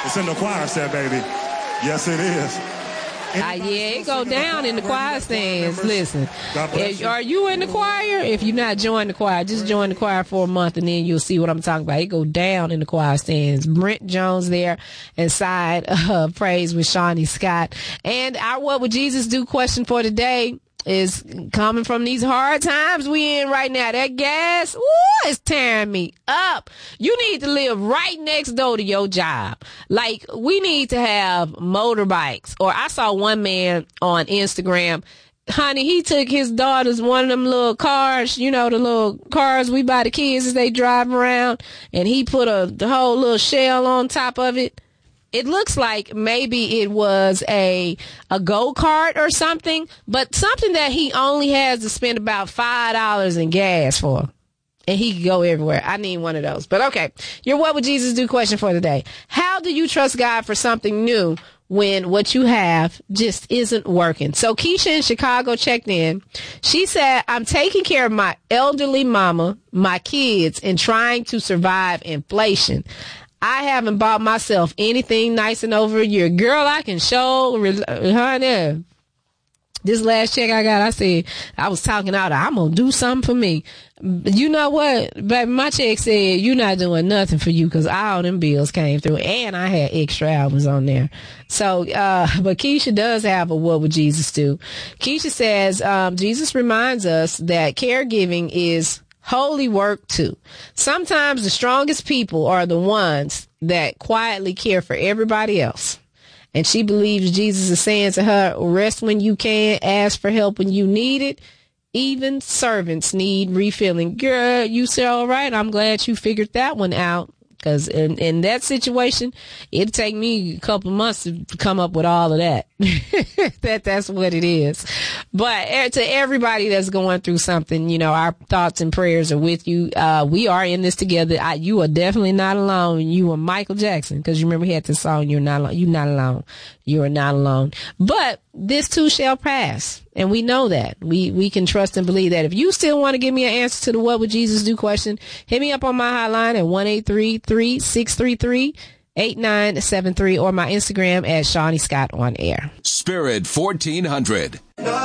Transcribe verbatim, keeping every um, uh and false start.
It's in the choir set, baby. Yes, it is. Uh, yeah, it go down in the choir stands. Listen, if, are you in the choir? If you're not joining the choir, just join the choir for a month and then you'll see what I'm talking about. It go down in the choir stands. Brent Jones there inside uh, Praise with Shawnee Scott. And our What Would Jesus Do question for today is coming from these hard times we in right now. That gas, ooh, is tearing me up. You need to live right next door to your job. Like, we need to have motorbikes. Or I saw one man on Instagram, honey, he took his daughter's one of them little cars, you know, the little cars we buy the kids as they drive around, and he put a the whole little shell on top of it. It looks like maybe it was a a go-kart or something, but something that he only has to spend about five dollars in gas for. And he could go everywhere. I need one of those. But okay, your What Would Jesus Do question for today. How do you trust God for something new when what you have just isn't working? So Keisha in Chicago checked in. She said, I'm taking care of my elderly mama, my kids, and trying to survive inflation. I haven't bought myself anything nice in over a year. Girl, I can show, honey. This last check I got, I said, I was talking out, I'm going to do something for me. You know what? Baby, my check said, you're not doing nothing for you because all them bills came through and I had extra albums on there. So, uh, but Keisha does have a What Would Jesus Do? Keisha says, um, Jesus reminds us that caregiving is holy work too. Sometimes the strongest people are the ones that quietly care for everybody else. And she believes Jesus is saying to her, rest when you can, ask for help when you need it. Even servants need refilling. Girl, you said all right. I'm glad you figured that one out. Because in, in that situation, it'd take me a couple months to come up with all of that. that that's what it is. But to everybody that's going through something, you know, our thoughts and prayers are with you. Uh, we are in this together. I, you are definitely not alone. You are Michael Jackson. Because you remember he had this song, You're Not Alone. You're not alone. You are not alone. But this too shall pass. And we know that. We we can trust and believe that. If you still want to give me an answer to the What Would Jesus Do question, hit me up on my hotline at one eight three three, six three three, eight nine seven three or my Instagram at Shawnee Scott on air. Spirit fourteen hundred.